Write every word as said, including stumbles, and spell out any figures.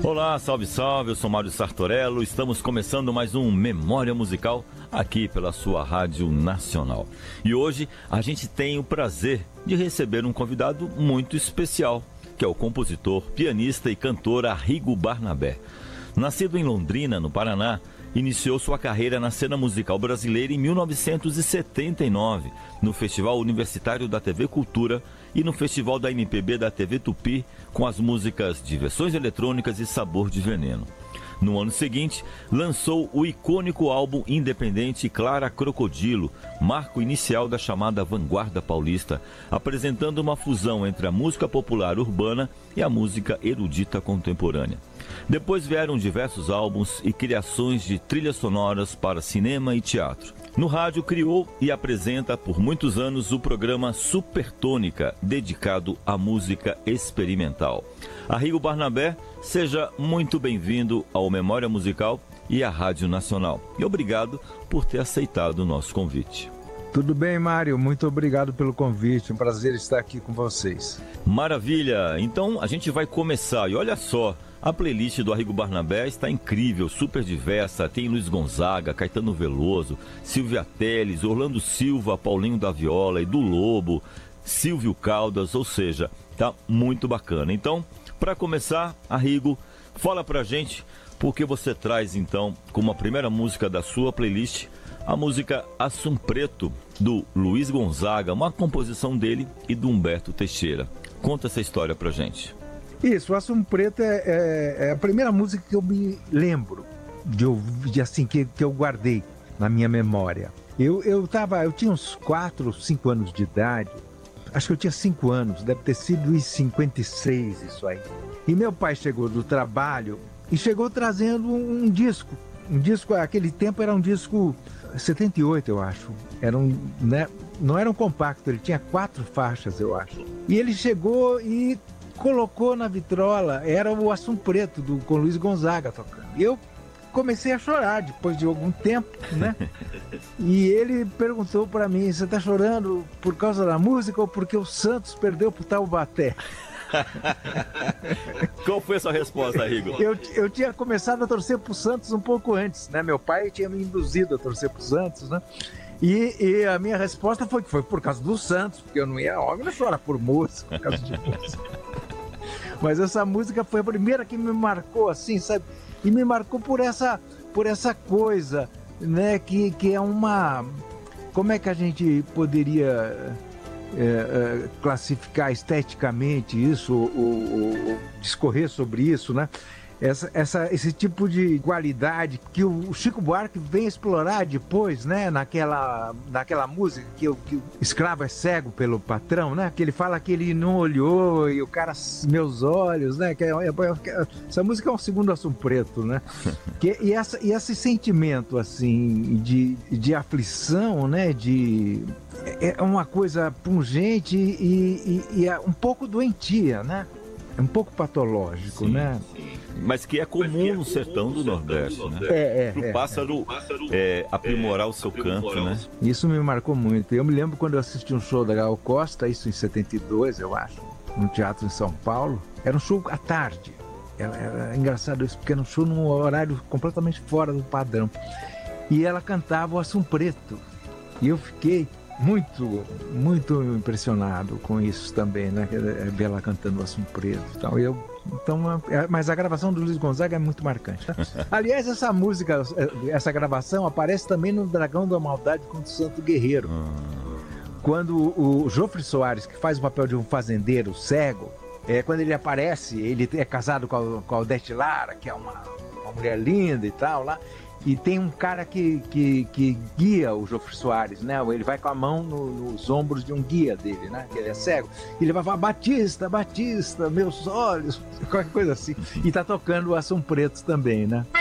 Olá, salve, salve, eu sou Mário Sartorello, estamos começando mais um Memória Musical aqui pela sua Rádio Nacional. E hoje a gente tem o prazer de receber um convidado muito especial, que é o compositor, pianista e cantor Arrigo Barnabé. Nascido em Londrina, no Paraná, iniciou sua carreira na cena musical brasileira em mil novecentos e setenta e nove, no Festival Universitário da T V Cultura e no Festival da M P B da T V Tupi, com as músicas Diversões Eletrônicas e Sabor de Veneno. No ano seguinte, lançou o icônico álbum independente Clara Crocodilo, marco inicial da chamada vanguarda paulista, apresentando uma fusão entre a música popular urbana e a música erudita contemporânea. Depois vieram diversos álbuns e criações de trilhas sonoras para cinema e teatro. No rádio criou e apresenta por muitos anos o programa Supertônica, dedicado à música experimental. Arrigo Barnabé, seja muito bem-vindo ao Memória Musical e à Rádio Nacional. E obrigado por ter aceitado o nosso convite. Tudo bem, Mário? Muito obrigado pelo convite. Um prazer estar aqui com vocês. Maravilha! Então a gente vai começar. E olha só, a playlist do Arrigo Barnabé está incrível, super diversa. Tem Luiz Gonzaga, Caetano Veloso, Silvia Telles, Orlando Silva, Paulinho da Viola, Edu Lobo, Silvio Caldas, ou seja, tá muito bacana. Então, para começar, Arrigo, fala pra gente por que você traz então como a primeira música da sua playlist a música Assum Preto, do Luiz Gonzaga, uma composição dele e do Humberto Teixeira. Conta essa história pra gente. Isso, o Assum Preto é, é, é a primeira música que eu me lembro de, de assim, que, que eu guardei na minha memória. Eu, eu, tava, eu tinha uns quatro, cinco anos de idade, acho que eu tinha cinco anos, deve ter sido em cinquenta e seis isso aí. E meu pai chegou do trabalho e chegou trazendo um, um disco. Um disco, aquele tempo era um disco setenta e oito, eu acho. Era um, né, não era um compacto, ele tinha quatro faixas, eu acho. E ele chegou e colocou na vitrola, era o Assum Preto, do, com Luiz Gonzaga tocando. E eu comecei a chorar depois de algum tempo, né? E ele perguntou para mim, você tá chorando por causa da música ou porque o Santos perdeu pro Taubaté? Qual foi a sua resposta, Arrigo? Eu, eu tinha começado a torcer pro Santos um pouco antes, né? Meu pai tinha me induzido a torcer pro Santos, né? E, e a minha resposta foi que foi por causa do Santos, porque eu não ia, óbvio, não chorar por música, por causa de música. Mas essa música foi a primeira que me marcou, assim, sabe? E me marcou por essa, por essa coisa, né? Que, que é uma... Como é que a gente poderia é, é, classificar esteticamente isso, ou, ou, ou discorrer sobre isso, né? Essa, essa, esse tipo de qualidade que o Chico Buarque vem explorar depois, né? Naquela, naquela música que, o, que o escravo é cego pelo patrão, né? Que ele fala que ele não olhou e o cara, meus olhos, né? Que é, é, essa música é um segundo Assum Preto, né? Que, e, essa, e esse sentimento, assim, de, de aflição, né? De, é uma coisa pungente e, e, e é um pouco doentia, né? É um pouco patológico, sim, né? Sim. Mas que é comum é no sertão do Nordeste, né? É, é. Para o pássaro é, aprimorar o seu canto, né? Isso me marcou muito. Eu me lembro quando eu assisti um show da Gal Costa, isso em setenta e dois, eu acho, no teatro em São Paulo. Era um show à tarde. Era, era engraçado isso, porque era um show num horário completamente fora do padrão. E ela cantava o Assum Preto. E eu fiquei muito, muito impressionado com isso também, né? Ver ela cantando o Assum Preto e tal. Eu, então, mas a gravação do Luiz Gonzaga é muito marcante, tá? Aliás, essa música, essa gravação aparece também no Dragão da Maldade contra o Santo Guerreiro. Quando o Jofre Soares, que faz o papel de um fazendeiro cego, é, quando ele aparece, ele é casado com a, com a Odete Lara, que é uma, uma mulher linda e tal, lá. E tem um cara que, que, que guia o Jofre Soares, né? Ele vai com a mão no, nos ombros de um guia dele, né? Que ele é cego. E ele vai falar, Batista, Batista, meus olhos, qualquer coisa assim. E tá tocando o Assum Preto também, né?